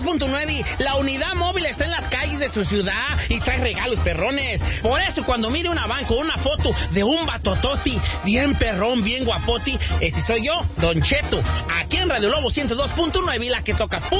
102.9, la unidad móvil está en las calles de su ciudad y trae regalos perrones. Por eso cuando mire una van con una foto de un batototi, bien perrón, bien guapoti, ese soy yo, Don Cheto, aquí en Radio Lobo 102.9 y la que toca